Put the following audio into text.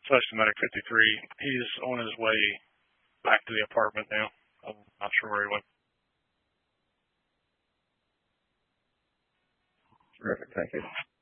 Special Medic 53. He's on his way back to the apartment now. I'm not sure where he went. Terrific. Thank you.